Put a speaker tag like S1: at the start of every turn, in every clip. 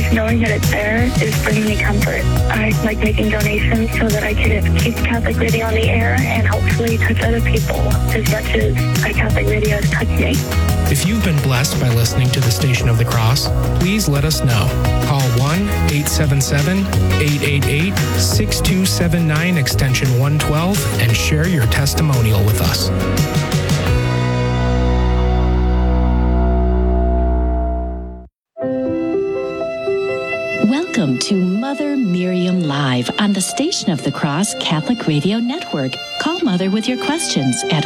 S1: just knowing that it's there is bringing me comfort. I like making donations so that I can keep Catholic Radio on the air and hopefully touch other people as much as Catholic Radio has touched me.
S2: If you've been blessed by listening to the Station of the Cross, please let us know. Call 1-877-888-6279 extension 112 and share your testimonial with us.
S3: Welcome to Mother Miriam Live on the Station of the Cross Catholic Radio Network. Call Mother with your questions at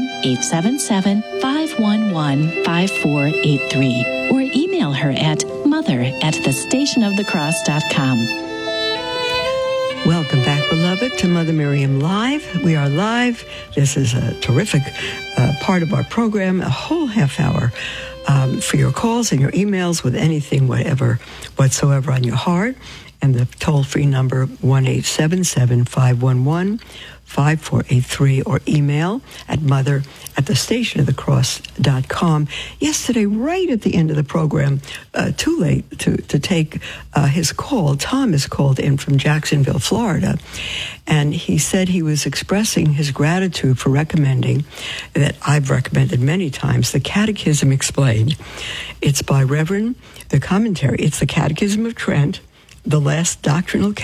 S3: 1-877-511-5483 or email her at mother@thestationofthecross.com.
S4: Welcome back, beloved, to Mother Miriam Live. We are live. This is a terrific part of our program, a whole half hour for your calls and your emails with anything, whatsoever on your heart. And the toll-free number, 1-877-511-5483, or email at mother@thestationofthecross.com. Yesterday, right at the end of the program, too late to take his call, Thomas called in from Jacksonville, Florida, and he said he was expressing his gratitude for recommending, that I've recommended many times, the Catechism Explained. It's by Reverend, the commentary, it's the Catechism of Trent, the last doctrinal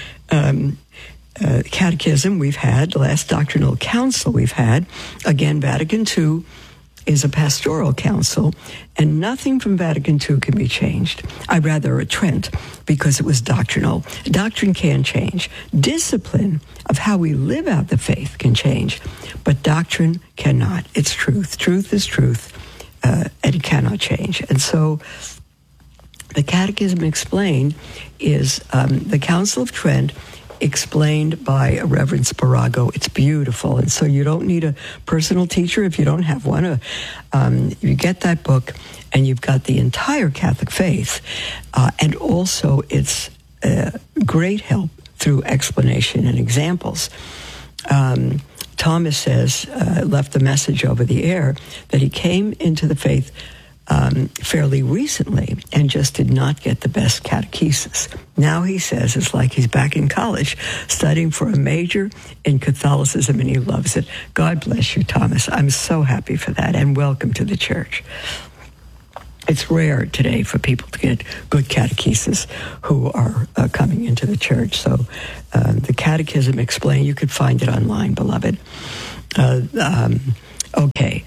S4: catechism we've had, the last doctrinal council we've had. Again, Vatican II is a pastoral council, and nothing from Vatican II can be changed. I'd rather a Trent, because it was doctrinal. Doctrine can change. Discipline of how we live out the faith can change, but doctrine cannot. It's truth. Truth is truth, and it cannot change. And so the Catechism Explained is the Council of Trent explained by Reverend Sparago. It's beautiful, and so you don't need a personal teacher if you don't have one. You get that book, and you've got the entire Catholic faith, and also it's great help through explanation and examples. Thomas says, left the message over the air, that he came into the faith fairly recently and just did not get the best catechesis. Now he says it's like he's back in college studying for a major in Catholicism, and he loves it. God bless you, Thomas. I'm so happy for that, and welcome to the church. It's rare today for people to get good catechesis who are coming into the church. So the Catechism Explained, you could find it online, beloved. Okay.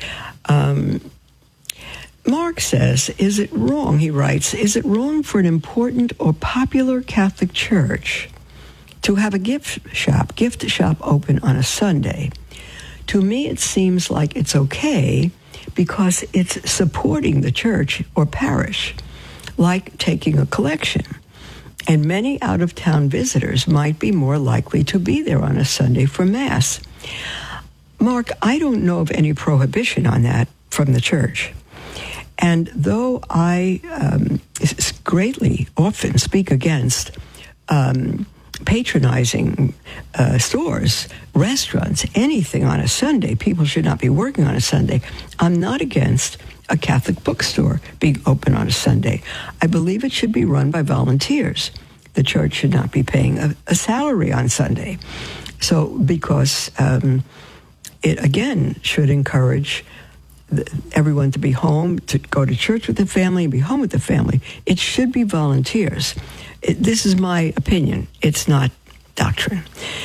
S4: Mark says, is it wrong, he writes, is it wrong for an important or popular Catholic church to have a gift shop open on a Sunday? To me, it seems like it's okay because it's supporting the church or parish, like taking a collection. And many out-of-town visitors might be more likely to be there on a Sunday for Mass. Mark, I don't know of any prohibition on that from the church. And though I greatly often speak against patronizing stores, restaurants, anything on a Sunday, people should not be working on a Sunday, I'm not against a Catholic bookstore being open on a Sunday. I believe it should be run by volunteers. The church should not be paying a salary on Sunday. So because it, again, should encourage everyone to be home, to go to church with the family and be home with the family. It should be volunteers. This is my opinion. It's not doctrine.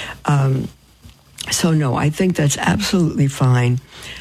S4: So no, I think that's absolutely fine.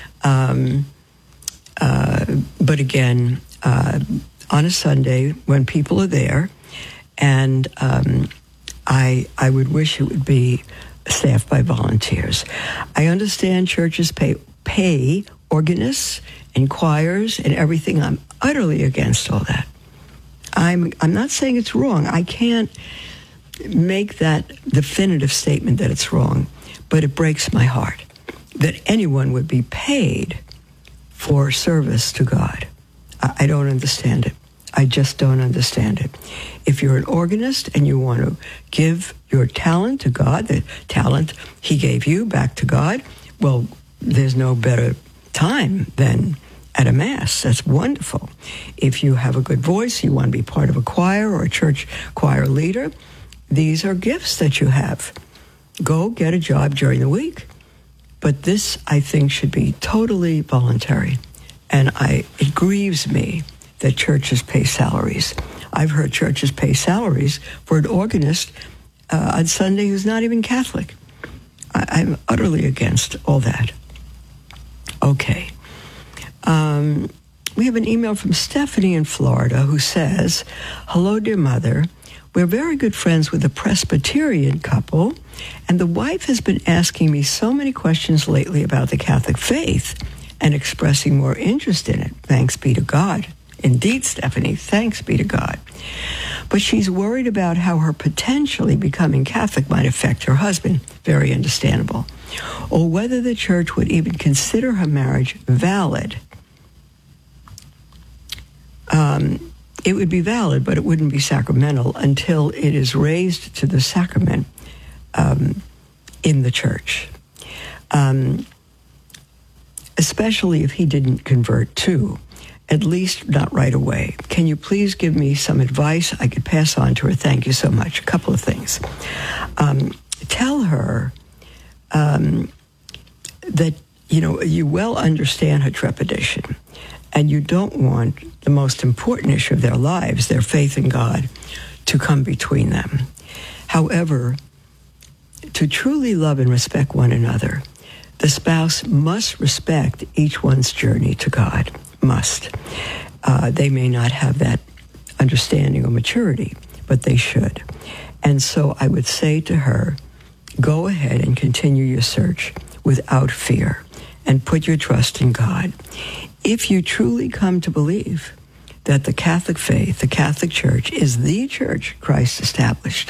S4: But again, on a Sunday when people are there, and I would wish it would be staffed by volunteers. I understand churches pay organists and choirs and everything. I'm utterly against all that. I'm not saying it's wrong. I can't make that definitive statement that it's wrong, but it breaks my heart that anyone would be paid for service to God. I don't understand it. I just don't understand it. If you're an organist and you want to give your talent to God, the talent He gave you back to God, well, there's no better time than at a Mass. That's wonderful. If you have a good voice, you want to be part of a choir or a church choir leader, these are gifts that you have. Go get a job during the week. But this, I think, should be totally voluntary. And it grieves me that churches pay salaries. I've heard churches pay salaries for an organist on Sunday who's not even Catholic. I'm utterly against all that. Okay. We have an email from Stephanie in Florida who says, "Hello, dear Mother. We're very good friends with a Presbyterian couple, and the wife has been asking me so many questions lately about the Catholic faith and expressing more interest in it. Thanks be to God." Indeed, Stephanie, thanks be to God. But she's worried about how her potentially becoming Catholic might affect her husband. Very understandable. Or whether the church would even consider her marriage valid. It would be valid, but it wouldn't be sacramental until it is raised to the sacrament in the church. Especially if he didn't convert too. At least not right away. Can you please give me some advice I could pass on to her? Thank you so much. A couple of things. Tell her that, you well understand her trepidation, and you don't want the most important issue of their lives, their faith in God, to come between them. However, to truly love and respect one another, the spouse must respect each one's journey to God. Must. They may not have that understanding or maturity, but they should. And so I would say to her, go ahead and continue your search without fear and put your trust in God. If you truly come to believe that the Catholic faith, the Catholic Church, is the church Christ established,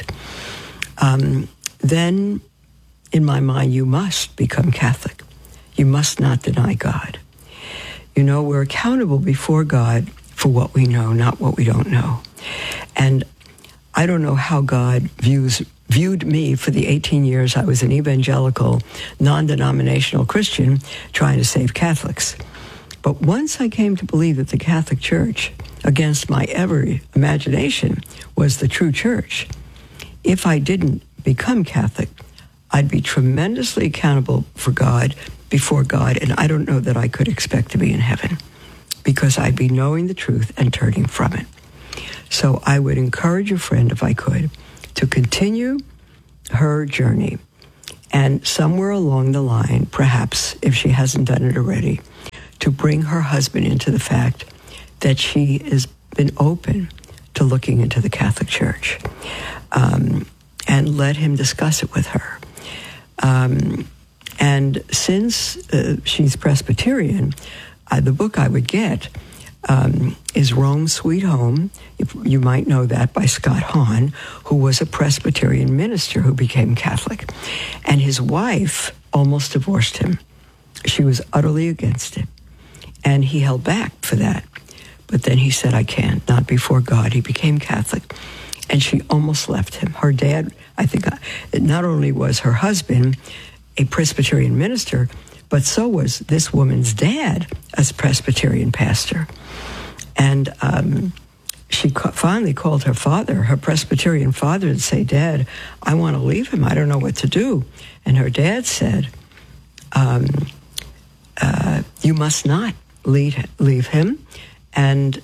S4: then, in my mind, you must become Catholic. You must not deny God. We're accountable before God for what we know, not what we don't know. And I don't know how God viewed me for the 18 years I was an evangelical, non-denominational Christian trying to save Catholics. But once I came to believe that the Catholic Church, against my every imagination, was the true church, if I didn't become Catholic, I'd be tremendously accountable before God, and I don't know that I could expect to be in heaven, because I'd be knowing the truth and turning from it. So I would encourage a friend, if I could, to continue her journey, and somewhere along the line, perhaps if she hasn't done it already, to bring her husband into the fact that she has been open to looking into the Catholic Church, and let him discuss it with her. And since she's Presbyterian, the book I would get is Rome, Sweet Home. You might know that, by Scott Hahn, who was a Presbyterian minister who became Catholic. And his wife almost divorced him. She was utterly against it. And he held back for that. But then he said, I can't, not before God. He became Catholic. And she almost left him. Her dad, I think, not only was her husband a Presbyterian minister, but so was this woman's dad, as Presbyterian pastor. And she finally called her father, her Presbyterian father, and say, Dad, I want to leave him. I don't know what to do. And her dad said, you must not leave him. And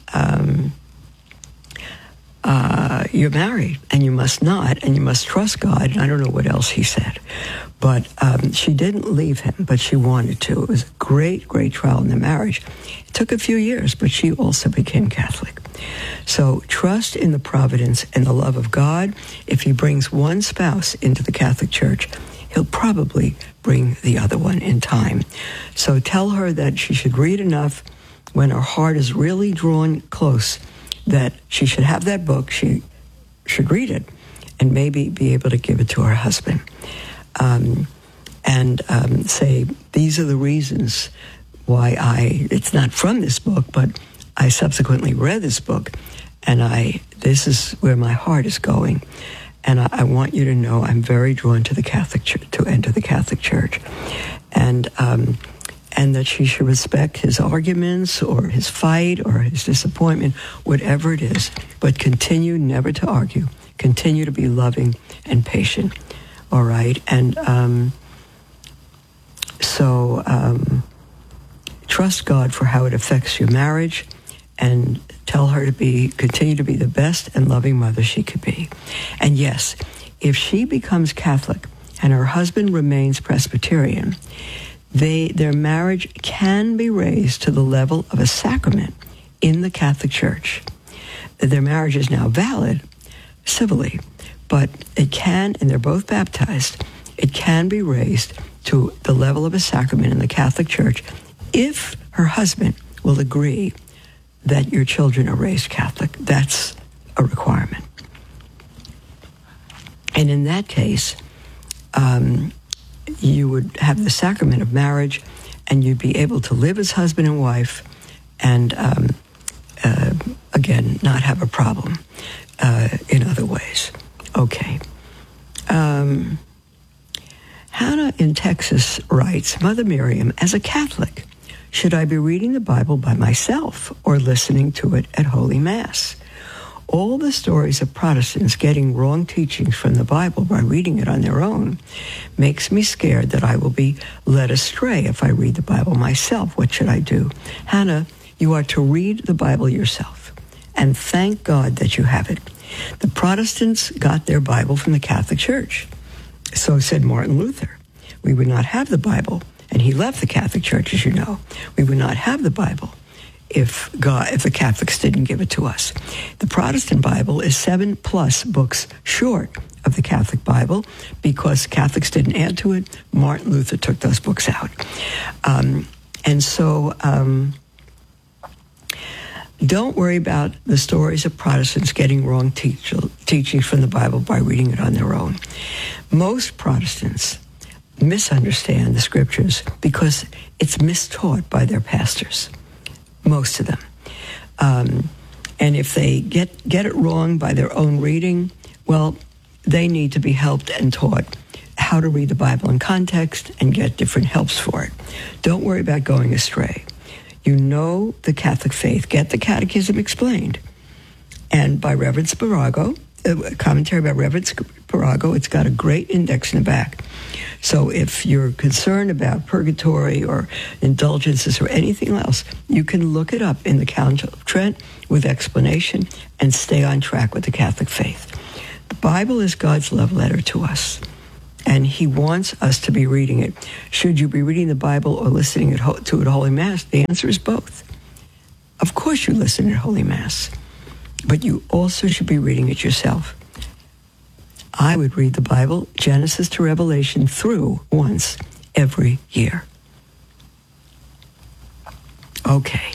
S4: you're married, and you must not, and you must trust God. And I don't know what else he said. But she didn't leave him, but she wanted to. It was a great, great trial in the marriage. It took a few years, but she also became Catholic. So trust in the providence and the love of God. If he brings one spouse into the Catholic Church, he'll probably bring the other one in time. So tell her that she should read enough when her heart is really drawn close, that she should have that book, she should read it, and maybe be able to give it to her husband. Say, these are the reasons why it's not from this book, but I subsequently read this book, and this is where my heart is going. And I want you to know I'm very drawn to the Catholic Church, to enter the Catholic Church. And and that she should respect his arguments or his fight or his disappointment, whatever it is, but continue never to argue. Continue to be loving and patient. All right? And so trust God for how it affects your marriage, and tell her to continue to be the best and loving mother she could be. And yes, if she becomes Catholic and her husband remains Presbyterian, their marriage can be raised to the level of a sacrament in the Catholic Church. Their marriage is now valid civilly, but it can, and they're both baptized, it can be raised to the level of a sacrament in the Catholic Church if her husband will agree that your children are raised Catholic. That's a requirement. And in that case, you would have the sacrament of marriage, and you'd be able to live as husband and wife, and again, not have a problem in other ways. Okay. Hannah in Texas writes, Mother Miriam, as a Catholic, should I be reading the Bible by myself or listening to it at Holy Mass? All the stories of Protestants getting wrong teachings from the Bible by reading it on their own makes me scared that I will be led astray if I read the Bible myself. What should I do? Hannah, you are to read the Bible yourself, and thank God that you have it. The Protestants got their Bible from the Catholic Church. So said Martin Luther. We would not have the Bible, and he left the Catholic Church, as you know. We would not have the Bible if the Catholics didn't give it to us. The Protestant Bible is 7+ books short of the Catholic Bible because Catholics didn't add to it. Martin Luther took those books out. Don't worry about the stories of Protestants getting wrong teachings from the Bible by reading it on their own. Most Protestants misunderstand the scriptures because it's mistaught by their pastors. Most of them. And if they get it wrong by their own reading, well, they need to be helped and taught how to read the Bible in context and get different helps for it. Don't worry about going astray. You know the Catholic faith. Get the Catechism Explained. And by Reverend Sparago, a commentary by Reverend Sparago, it's got a great index in the back. So if you're concerned about purgatory or indulgences or anything else, you can look it up in the Council of Trent with explanation and stay on track with the Catholic faith. The Bible is God's love letter to us, and he wants us to be reading it. Should you be reading the Bible or listening to it at Holy Mass? The answer is both. Of course you listen at Holy Mass, but you also should be reading it yourself. I would read the Bible, Genesis to Revelation, through once every year. Okay.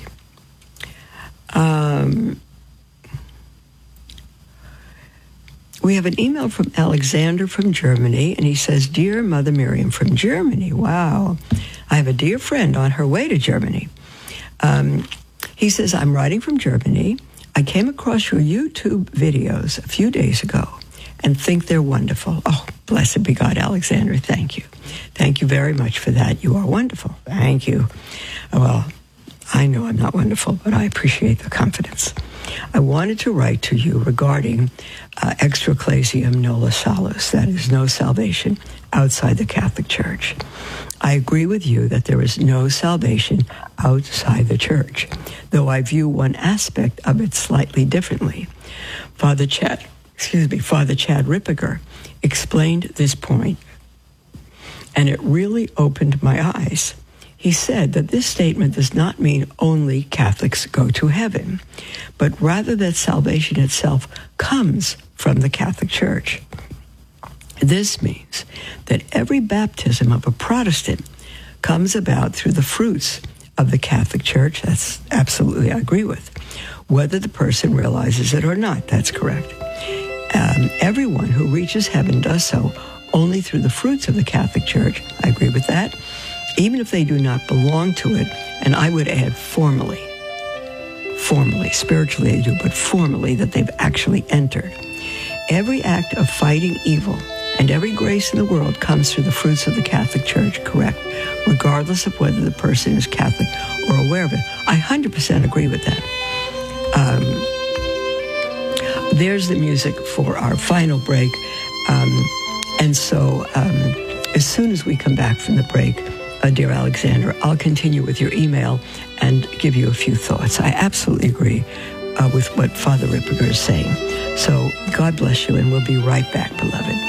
S4: We have an email from Alexander from Germany, and he says, Dear Mother Miriam from Germany. Wow. I have a dear friend on her way to Germany. He says, I'm writing from Germany. I came across your YouTube videos a few days ago and think they're wonderful. Oh, blessed be God, Alexander. Thank you. Thank you very much for that. You are wonderful. Thank you. Well, I know I'm not wonderful, but I appreciate the confidence. I wanted to write to you regarding extra ecclesiam nulla salus, that is, no salvation outside the Catholic Church. I agree with you that there is no salvation outside the Church, though I view one aspect of it slightly differently. Father Chad Ripperger explained this point, and it really opened my eyes. He said that this statement does not mean only Catholics go to heaven, but rather that salvation itself comes from the Catholic Church. This means that every baptism of a Protestant comes about through the fruits of the Catholic Church. That's absolutely, I agree with. Whether the person realizes it or not, that's correct. Everyone who reaches heaven does so only through the fruits of the Catholic Church. I agree with that. Even if they do not belong to it, and I would add formally, spiritually they do, but formally that they've actually entered. Every act of fighting evil And every grace in the world comes through the fruits of the Catholic Church, correct? Regardless of whether the person is Catholic or aware of it. I 100% agree with that. There's the music for our final break. As soon as we come back from the break, dear Alexandra, I'll continue with your email and give you a few thoughts. I absolutely agree with what Father Ripperger is saying. So God bless you, and we'll be right back, beloved.